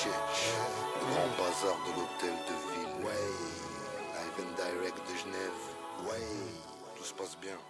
Grand bazar de l'hôtel de ville. Live and direct de Genève. Tout se passe bien.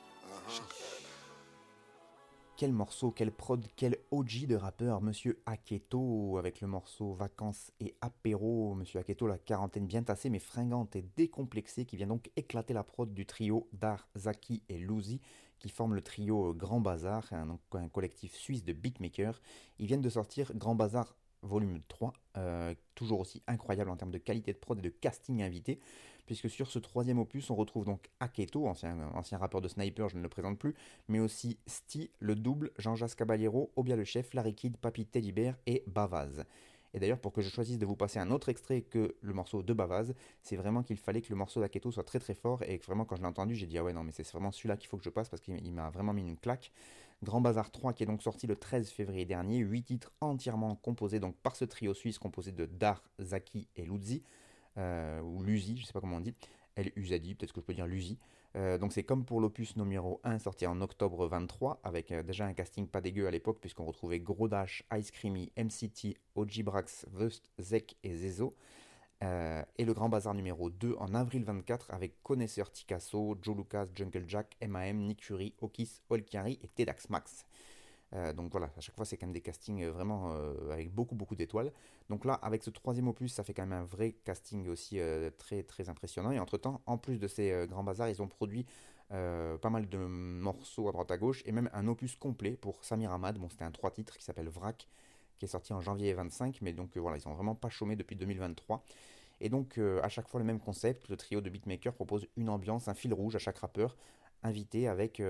Quel morceau, quel prod, quel OG de rappeur, Monsieur Aketo, avec le morceau Vacances et Apéro. Monsieur Aketo, la quarantaine bien tassée mais fringante et décomplexée, qui vient donc éclater la prod du trio Dar, Zaki et Luzi, qui forment le trio Grand Bazar, un collectif suisse de beatmakers. Ils viennent de sortir Grand Bazar volume 3, toujours aussi incroyable en termes de qualité de prod et de casting invité, puisque sur ce troisième opus, on retrouve donc Aketo, ancien rappeur de Sniper, je ne le présente plus, mais aussi Sti, le double, Jean-Jacques Caballero, Obia le chef, Larry Kid, Papy Teddy Bear et Bavaz. Et d'ailleurs, pour que je choisisse de vous passer un autre extrait que le morceau de Bavaz, c'est vraiment qu'il fallait que le morceau d'Aketo soit très très fort, et que vraiment quand je l'ai entendu, j'ai dit ah ouais non mais c'est vraiment celui-là qu'il faut que je passe parce qu'il m'a vraiment mis une claque. Grand Bazar 3 qui est donc sorti le 13 février dernier, 8 titres entièrement composés donc par ce trio suisse composé de Dar, Zaki et Luzi, ou Luzi, je sais pas comment on dit, L-U-Z-I, peut-être que je peux dire Luzi. Donc c'est comme pour l'opus numéro 1 sorti en octobre 23, avec déjà un casting pas dégueu à l'époque, puisqu'on retrouvait Gros Dash, Ice Creamy, MCT, OG Brax, Vust, Zek et Zezo. Et le Grand Bazar numéro 2 en avril 24 avec Connaisseur Ticasso, Joe Lucas, Jungle Jack, M.A.M, Nick Fury, Okis, Olkiari et Tedax Max. Donc voilà, à chaque fois c'est quand même des castings vraiment avec beaucoup d'étoiles. Donc là, avec ce troisième opus, ça fait quand même un vrai casting aussi très très impressionnant. Et entre temps, en plus de ces grands bazars, ils ont produit pas mal de morceaux à droite à gauche et même un opus complet pour Samir Hamad. Bon, c'était un 3 titres qui s'appelle Vrac, qui est sorti en janvier 25, mais donc voilà, ils ont vraiment pas chômé depuis 2023. Et donc à chaque fois le même concept, le trio de beatmakers propose une ambiance, un fil rouge à chaque rappeur invité avec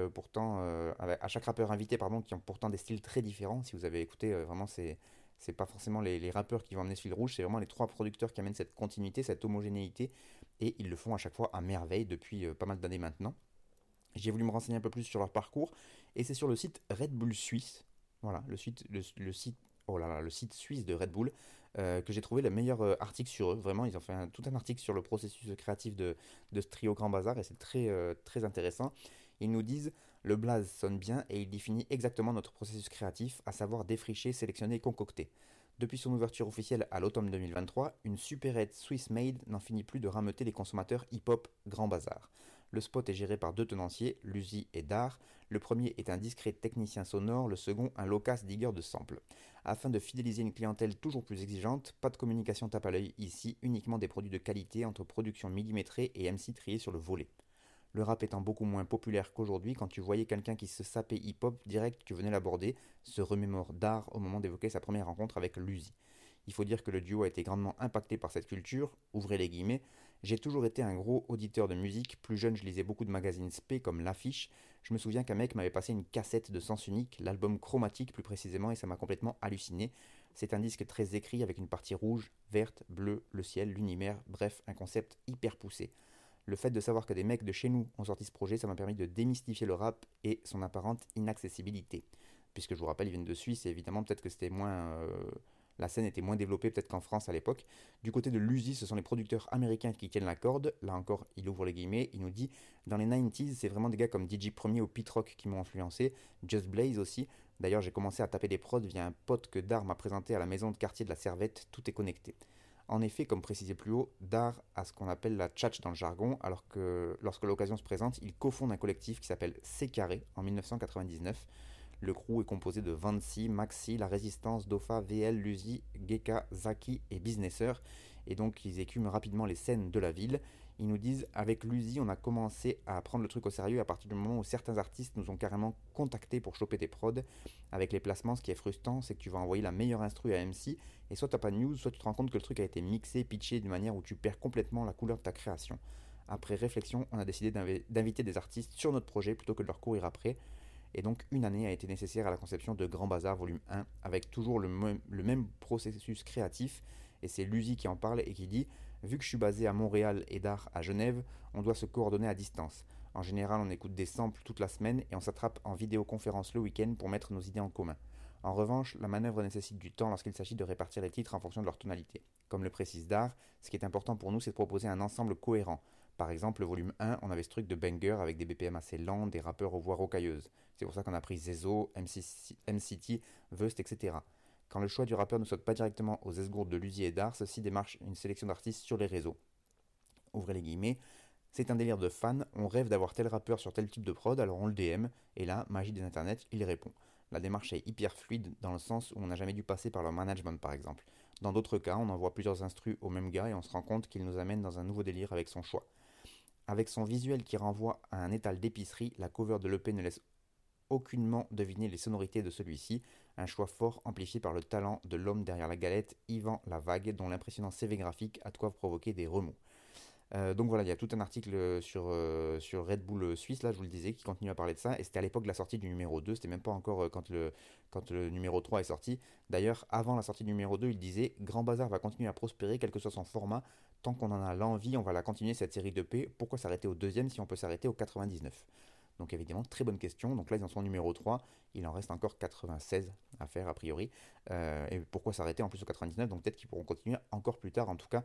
à chaque rappeur invité pardon qui ont pourtant des styles très différents. Si vous avez écouté vraiment c'est pas forcément les rappeurs qui vont amener ce fil rouge, c'est vraiment les trois producteurs qui amènent cette continuité, cette homogénéité, et ils le font à chaque fois à merveille depuis pas mal d'années maintenant. J'ai voulu me renseigner un peu plus sur leur parcours, et c'est sur le site Red Bull Suisse, voilà, le site, oh là là, le site suisse de Red Bull, que j'ai trouvé le meilleur article sur eux. Vraiment, ils ont fait tout un article sur le processus créatif de ce trio Grand Bazar, et c'est très intéressant. Ils nous disent, le blaze sonne bien et il définit exactement notre processus créatif, à savoir défricher, sélectionner et concocter. Depuis son ouverture officielle à l'automne 2023, une supérette Swiss Made n'en finit plus de rameuter les consommateurs hip-hop Grand Bazar. Le spot est géré par deux tenanciers, Luzi et Dar. Le premier est un discret technicien sonore, le second un loquace digueur de samples. Afin de fidéliser une clientèle toujours plus exigeante, pas de communication tape à l'œil ici, uniquement des produits de qualité entre production millimétrée et MC triés sur le volet. Le rap étant beaucoup moins populaire qu'aujourd'hui, quand tu voyais quelqu'un qui se sapait hip-hop direct, tu venais l'aborder, se remémore Dar au moment d'évoquer sa première rencontre avec Luzi. Il faut dire que le duo a été grandement impacté par cette culture, ouvrez les guillemets. J'ai toujours été un gros auditeur de musique, plus jeune je lisais beaucoup de magazines spé comme L'Affiche. Je me souviens qu'un mec m'avait passé une cassette de Sens Unique, l'album Chromatique plus précisément, et ça m'a complètement halluciné. C'est un disque très écrit avec une partie rouge, verte, bleue, le ciel, l'univers, bref, un concept hyper poussé. Le fait de savoir que des mecs de chez nous ont sorti ce projet, ça m'a permis de démystifier le rap et son apparente inaccessibilité. Puisque je vous rappelle, ils viennent de Suisse et évidemment peut-être que c'était moins... la scène était moins développée peut-être qu'en France à l'époque. Du côté de l'Uzi, ce sont les producteurs américains qui tiennent la corde. Là encore, il ouvre les guillemets, il nous dit dans les 90s, c'est vraiment des gars comme DJ Premier ou Pete Rock qui m'ont influencé, Just Blaze aussi. D'ailleurs, j'ai commencé à taper des prods via un pote que Dar m'a présenté à la maison de quartier de la Servette, tout est connecté. En effet, comme précisé plus haut, Dar a ce qu'on appelle la tchatch dans le jargon, alors que lorsque l'occasion se présente, il cofonde un collectif qui s'appelle C Carré en 1999. Le crew est composé de Vancy, Maxi, La Résistance, Dofa, VL, Luzi, Geka, Zaki et Businesser. Et donc ils écument rapidement les scènes de la ville. Ils nous disent, avec Luzi, on a commencé à prendre le truc au sérieux à partir du moment où certains artistes nous ont carrément contactés pour choper des prods. Avec les placements, ce qui est frustrant, c'est que tu vas envoyer la meilleure instru à MC, et soit t'as pas de news, soit tu te rends compte que le truc a été mixé, pitché d'une manière où tu perds complètement la couleur de ta création. Après réflexion, on a décidé d'inviter des artistes sur notre projet plutôt que de leur courir après. Et donc une année a été nécessaire à la conception de Grand Bazar volume 1, avec toujours le même processus créatif, et c'est Luzi qui en parle et qui dit « Vu que je suis basé à Montréal et Dar à Genève, on doit se coordonner à distance. En général, on écoute des samples toute la semaine et on s'attrape en vidéoconférence le week-end pour mettre nos idées en commun. En revanche, la manœuvre nécessite du temps lorsqu'il s'agit de répartir les titres en fonction de leur tonalité. Comme le précise Dar, ce qui est important pour nous, c'est de proposer un ensemble cohérent. Par exemple, le volume 1, on avait ce truc de banger avec des BPM assez lents, des rappeurs aux voix rocailleuses. C'est pour ça qu'on a pris Zezo, MCT, Vust, etc. Quand le choix du rappeur ne saute pas directement aux esgourdes de Luzi et Dar, ceci démarche une sélection d'artistes sur les réseaux. Ouvrez les guillemets. C'est un délire de fan, on rêve d'avoir tel rappeur sur tel type de prod, alors on le DM, et là, magie des internets, il répond. La démarche est hyper fluide dans le sens où on n'a jamais dû passer par leur management par exemple. Dans d'autres cas, on envoie plusieurs instrus au même gars et on se rend compte qu'il nous amène dans un nouveau délire avec son choix. Avec son visuel qui renvoie à un étal d'épicerie, la cover de l'EP ne laisse aucunement deviner les sonorités de celui-ci, un choix fort amplifié par le talent de l'homme derrière la galette, Yvan Lavague, dont l'impressionnant CV graphique a de quoi provoquer des remous. Donc voilà, il y a tout un article sur Red Bull Suisse, là je vous le disais, qui continue à parler de ça, et c'était à l'époque de la sortie du numéro 2, c'était même pas encore quand le numéro 3 est sorti. D'ailleurs, avant la sortie du numéro 2, il disait « Grand Bazar va continuer à prospérer, quel que soit son format, tant qu'on en a l'envie, on va la continuer cette série d'EP, pourquoi s'arrêter au deuxième si on peut s'arrêter au 99 ?» Donc évidemment, très bonne question. Donc là, ils en sont au numéro 3. Il en reste encore 96 à faire, a priori. Et pourquoi s'arrêter en plus au 99 ? Donc peut-être qu'ils pourront continuer encore plus tard. En tout cas,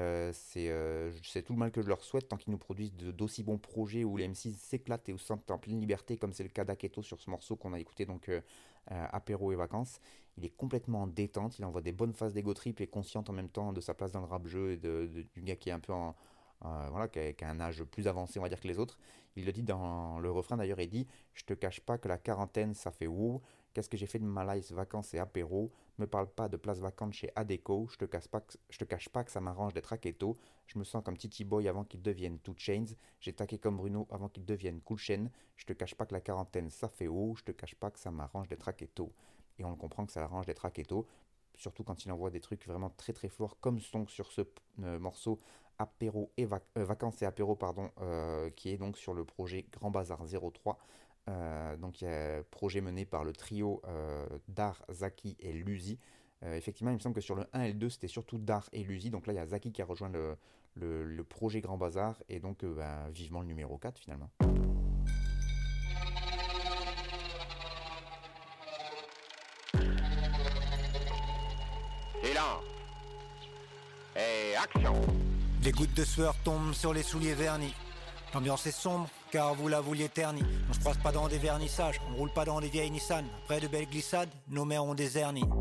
c'est tout le mal que je leur souhaite tant qu'ils nous produisent d'aussi bons projets où les MC s'éclatent et où se sentent en pleine liberté, comme c'est le cas d'Aketo sur ce morceau qu'on a écouté, donc Apéro et Vacances. Il est complètement en détente. Il envoie des bonnes phases d'ego trip et consciente en même temps de sa place dans le rap-jeu et du gars qui est un peu voilà, qui a un âge plus avancé, on va dire, que les autres. Il le dit dans le refrain d'ailleurs, il dit « Je te cache pas que la quarantaine, ça fait wow. Qu'est-ce que j'ai fait de ma life, vacances et apéro. Me parle pas de place vacante chez Adecco. Je te cache pas que ça m'arrange d'être Aketo. Je me sens comme Titi Boy avant qu'il devienne 2 Chainz. J'ai taqué comme Bruno avant qu'il devienne Cool Chain. Je te cache pas que la quarantaine, ça fait wow. Je te cache pas que ça m'arrange d'être Aketo. » Et on le comprend que ça l'arrange d'être Aketo, surtout quand il envoie des trucs vraiment très très forts, comme sont sur ce morceau Apéro et Vacances et Apéro, pardon, qui est donc sur le projet Grand Bazar 03. Donc il y a un projet mené par le trio Dar, Zaki et Luzi. Effectivement, il me semble que sur le 1 et le 2, c'était surtout Dar et Luzi. Donc là, il y a Zaki qui a rejoint le projet Grand Bazar. Et donc, vivement le numéro 4 finalement. Silence. Et action. Des gouttes de sueur tombent sur les souliers vernis. L'ambiance est sombre, car vous la vouliez ternie. On se croise pas dans des vernissages, on roule pas dans des vieilles Nissan. Après de belles glissades, nos mères ont des hernies.